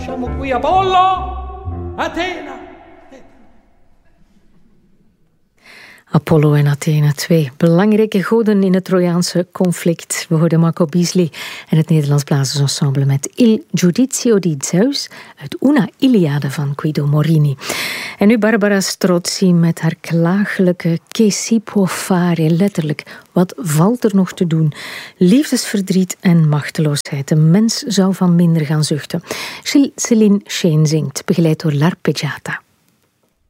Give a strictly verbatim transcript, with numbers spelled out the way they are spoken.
Siamo qui Apollo, Athena. Apollo en Athena, twee belangrijke goden in het Trojaanse conflict. We hoorden Marco Beasley en het Nederlands Blazersensemble met Il Giudizio di Zeus uit Una Iliade van Guido Morini. En nu Barbara Strozzi met haar klagelijke Che si può fare, letterlijk, wat valt er nog te doen? Liefdesverdriet en machteloosheid. De mens zou van minder gaan zuchten. Céline Scheen zingt, begeleid door L'Arpeggiata.